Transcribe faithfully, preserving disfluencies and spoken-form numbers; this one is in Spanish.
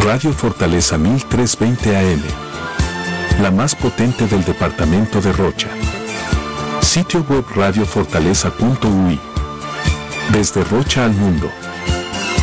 Radio Fortaleza mil trescientos veinte A M. La más potente del departamento de Rocha. Sitio web radio fortaleza punto u i. Desde Rocha al mundo.